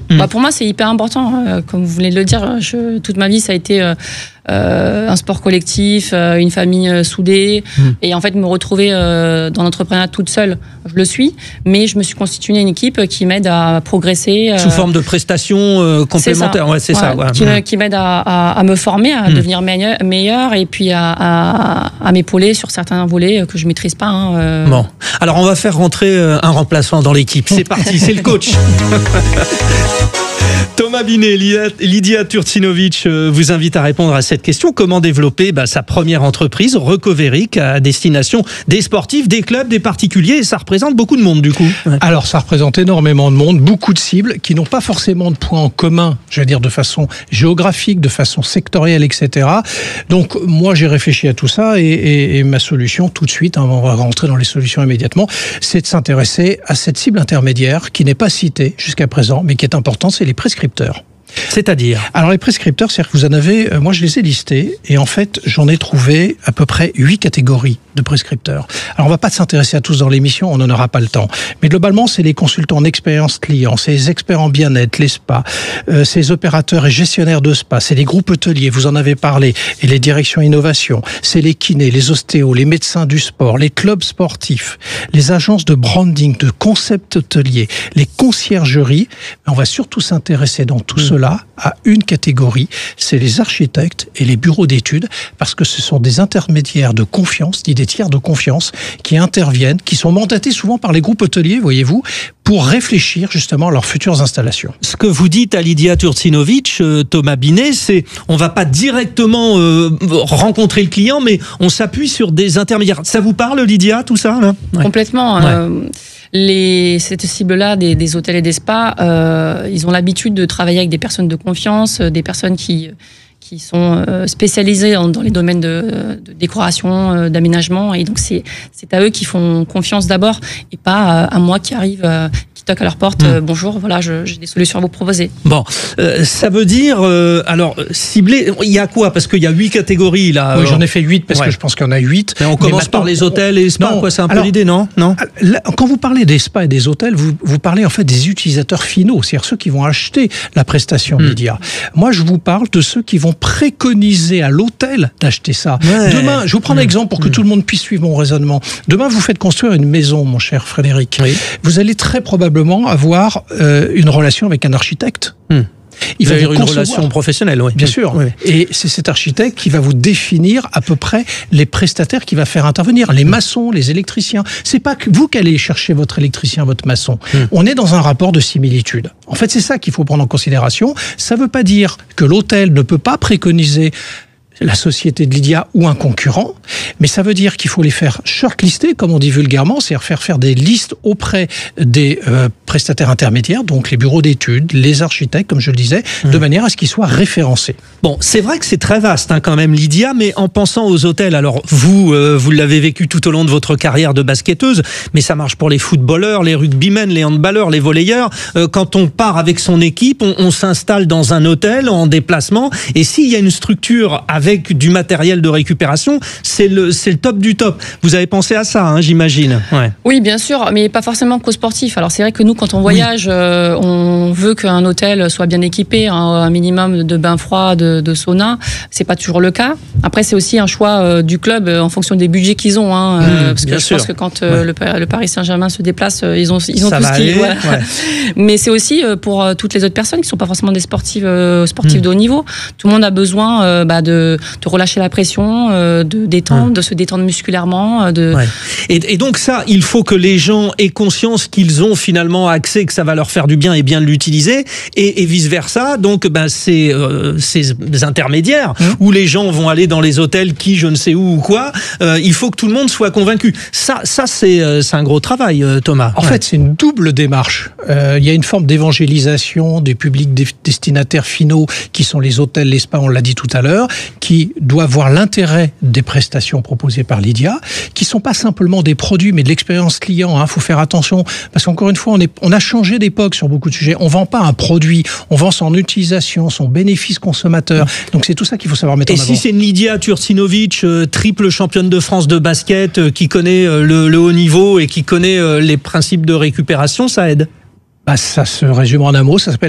Pour moi, c'est hyper important. Comme vous venez de le dire, toute ma vie, ça a été un sport collectif, une famille soudée. Et en fait, me retrouver dans l'entrepreneuriat toute seule, je le suis. Mais je me suis constituée une équipe qui m'aide à progresser. Sous forme de prestations complémentaires. C'est ça. Qui m'aide à me former, à devenir meilleur et puis à m'épauler sur certains volets que je ne maîtrise pas. Bon. Alors, on va faire rentrer un remplaçant dans l'équipe. C'est parti, c'est le coach. Thomas Binet, Lydia Turcinovic vous invite à répondre à cette question. Comment développer sa première entreprise, Recoveric, à destination des sportifs, des clubs, des particuliers? Et ça représente beaucoup de monde, du coup. Alors, ça représente énormément de monde, beaucoup de cibles qui n'ont pas forcément de points en commun, je veux dire, de façon géographique, de façon sectorielle, etc. Donc, moi, j'ai réfléchi à tout ça et ma solution, tout de suite, on va rentrer dans les solutions immédiatement, c'est de s'intéresser à cette cible intermédiaire qui n'est pas citée jusqu'à présent, mais qui est importante, c'est les prescripteurs. C'est-à-dire ? Alors les prescripteurs, c'est-à-dire que vous en avez, moi je les ai listés, et en fait j'en ai trouvé à peu près 8 catégories de prescripteurs. Alors on va pas s'intéresser à tous dans l'émission, on n'en aura pas le temps. Mais globalement, c'est les consultants en expérience client, c'est les experts en bien-être, les spas, c'est les opérateurs et gestionnaires de spas, c'est les groupes hôteliers, vous en avez parlé, et les directions innovation, c'est les kinés, les ostéos, les médecins du sport, les clubs sportifs, les agences de branding, de concept hôtelier, les conciergeries. Mais on va surtout s'intéresser dans tout cela à une catégorie, c'est les architectes et les bureaux d'études, parce que ce sont des intermédiaires de confiance, des tiers de confiance, qui interviennent, qui sont mandatés souvent par les groupes hôteliers, voyez-vous, pour réfléchir justement à leurs futures installations. Ce que vous dites à Lydia Turcinovic, Thomas Binet, c'est on va pas directement rencontrer le client, mais on s'appuie sur des intermédiaires. Ça vous parle, Lydia, tout ça là ? Complètement. Cette cible-là des hôtels et des spas, ils ont l'habitude de travailler avec des personnes de confiance, des personnes qui sont spécialisées dans les domaines de décoration, d'aménagement, et donc c'est à eux qui font confiance d'abord, et pas à moi qui arrive, qui toque à leur porte. Bonjour, voilà, j'ai des solutions à vous proposer. Bon, ça veut dire alors cibler. Il y a quoi? Parce qu'il y a 8 catégories là. Oui, j'en ai fait 8 parce que je pense qu'il y en a 8. Mais on commence par les hôtels et les spas. Quoi, c'est un peu l'idée, non? Là, quand vous parlez des spas et des hôtels, vous parlez en fait des utilisateurs finaux, c'est-à-dire ceux qui vont acheter la prestation média. Moi, je vous parle de ceux qui vont préconiser à l'hôtel d'acheter ça. Demain, je vous prends un exemple pour que tout le monde puisse suivre mon raisonnement. Demain, vous faites construire une maison, mon cher Frédéric. Oui. Vous allez très probablement avoir une relation avec un architecte. Il va avoir une relation professionnelle, oui. Bien sûr. Oui. Et c'est cet architecte qui va vous définir à peu près les prestataires qu'il va faire intervenir, les maçons, les électriciens. C'est pas que vous qui allez chercher votre électricien, votre maçon. On est dans un rapport de similitude. En fait, c'est ça qu'il faut prendre en considération. Ça veut pas dire que l'hôtel ne peut pas préconiser la société de Lydia ou un concurrent, mais ça veut dire qu'il faut les faire shortlister, comme on dit vulgairement, c'est-à-dire faire des listes auprès des prestataires intermédiaires, donc les bureaux d'études, les architectes, comme je le disais, de manière à ce qu'ils soient référencés. Bon, c'est vrai que c'est très vaste quand même, Lydia, mais en pensant aux hôtels, alors vous l'avez vécu tout au long de votre carrière de basketteuse, mais ça marche pour les footballeurs, les rugbymen, les handballeurs, les volleyeurs. Quand on part avec son équipe, on s'installe dans un hôtel en déplacement, et s'il y a une structure avec du matériel de récupération, c'est le top du top. Vous avez pensé à ça, j'imagine. Ouais. Oui, bien sûr, mais pas forcément qu'aux sportifs. Alors c'est vrai que nous, quand on voyage, on veut qu'un hôtel soit bien équipé, un minimum de bains froids, de sauna. C'est pas toujours le cas. Après, c'est aussi un choix du club en fonction des budgets qu'ils ont. Parce que je pense que quand le Paris Saint-Germain se déplace, ils ont tout ce qu'ils... Voilà. Mais c'est aussi pour toutes les autres personnes qui sont pas forcément des sportifs de haut niveau. Tout le monde a besoin de relâcher la pression, de détendre, de se détendre musculairement. Et donc ça, il faut que les gens aient conscience qu'ils ont finalement accès, que ça va leur faire du bien et bien l'utiliser, et vice-versa. Donc ces intermédiaires où les gens vont aller dans les hôtels qui je ne sais où ou quoi, il faut que tout le monde soit convaincu. Ça c'est un gros travail, Thomas. En fait, c'est une double démarche. Il y a une forme d'évangélisation des publics destinataires finaux qui sont les hôtels, les spas, on l'a dit tout à l'heure, qui doivent voir l'intérêt des prestations proposées par Lydia, qui sont pas simplement des produits, mais de l'expérience client. Faut faire attention, parce qu'encore une fois, on a changé d'époque sur beaucoup de sujets. On vend pas un produit, on vend son utilisation, son bénéfice consommateur. Donc c'est tout ça qu'il faut savoir mettre en avant. Et si c'est une Lydia Turcinovic, triple championne de France de basket, qui connaît le haut niveau et qui connaît les principes de récupération, ça aide? Ça se résume en un mot, ça s'appelle